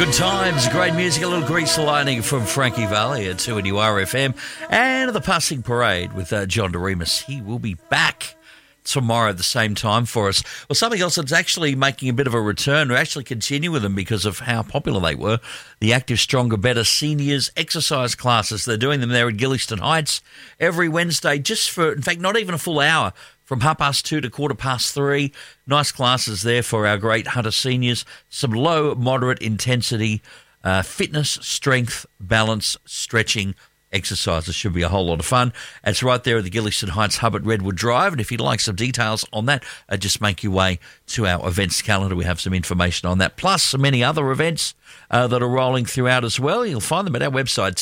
Good times, great music, a little grease lining from Frankie Valli at 2NURFM, and the Passing Parade with John DeRemus. He will be back tomorrow at the same time for us. Well, something else that's actually making a bit of a return, we actually continue with them because of how popular they were, the Active, Stronger, Better Seniors exercise classes. They're doing them there at Gillieston Heights every Wednesday, just for, in fact, not even a full hour, from 2:30 to 3:15. Nice classes there for our great Hunter seniors. Some low, moderate intensity fitness, strength, balance, stretching exercises. Should be a whole lot of fun. It's right there at the Gillieston Heights Hub at Redwood Drive. And if you'd like some details on that, just make your way to our events calendar. We have some information on that, plus some many other events that are rolling throughout as well. You'll find them at our website,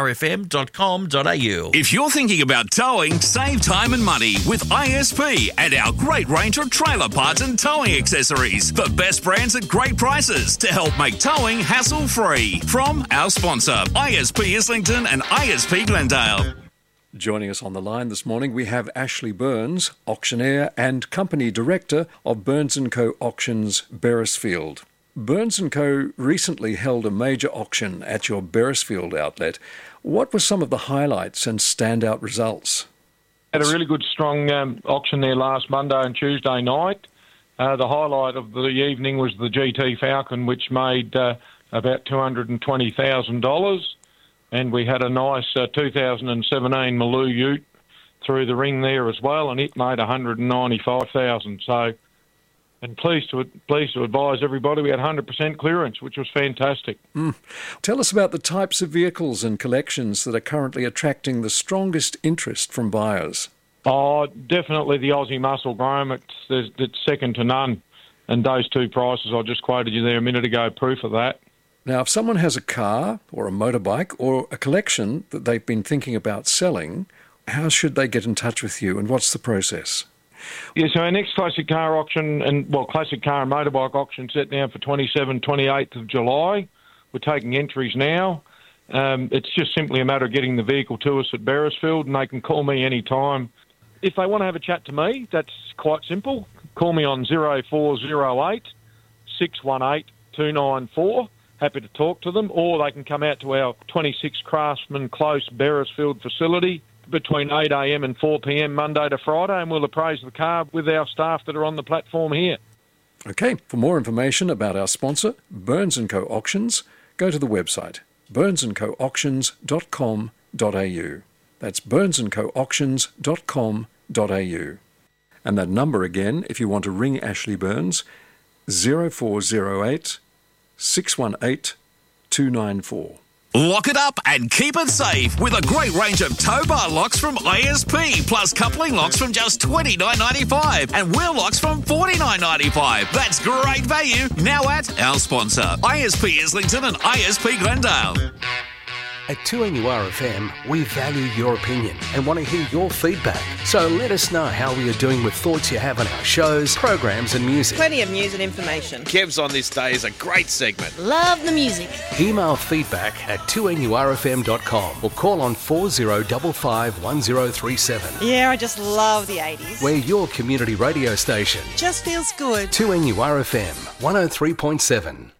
2NURFM.com.au. If you're thinking about towing, save time and money with ISP and our great range of trailer parts and towing accessories. The best brands at great prices to help make towing hassle-free. From our sponsor, ISP Islington and ISP Glendale. Joining us on the line this morning, we have Ashley Burns, auctioneer and company director of Burns & Co. Auctions, Beresfield. Burns & Co. recently held a major auction at your Beresfield outlet. What were some of the highlights and standout results? Had a really good, strong auction there last Monday and Tuesday night. The highlight of the evening was the GT Falcon, which made about $220,000. And we had a nice 2017 Maloo Ute through the ring there as well, and it made $195,000. So, and pleased to advise everybody we had 100% clearance, which was fantastic. Tell us about the types of vehicles and collections that are currently attracting the strongest interest from buyers. Oh, definitely the Aussie Muscle, Graham. It's second to none. And those two prices I just quoted you there a minute ago, proof of that. Now, if someone has a car or a motorbike or a collection that they've been thinking about selling, how should they get in touch with you and what's the process? Yeah, so our next classic car auction classic car and motorbike auction set now for 28th of July. We're taking entries now. It's just simply a matter of getting the vehicle to us at Beresfield, and they can call me any time. If they want to have a chat to me, that's quite simple. Call me on 0408 618 294. Happy to talk to them, or they can come out to our 26 Craftsman Close Beresfield facility between 8 a.m. and 4 p.m. Monday to Friday, and we'll appraise the car with our staff that are on the platform here. Okay, for more information about our sponsor, Burns & Co. Auctions, go to the website, burnsandcoauctions.com.au. That's burnsandcoauctions.com.au. And that number again, if you want to ring Ashley Burns, 0408 618 294. Lock it up and keep it safe with a great range of tow bar locks from ISP, plus coupling locks from just $29.95 and wheel locks from $49.95. That's great value now at our sponsor, ISP Islington and ISP Glendale. At 2NURFM, we value your opinion and want to hear your feedback. So let us know how we are doing with thoughts you have on our shows, programs and music. Plenty of news and information. Kev's on This Day is a great segment. Love the music. Email feedback at 2NURFM.com or call on 4055 1037. Yeah, I just love the 80s. We're your community radio station. Just feels good. 2NURFM 103.7.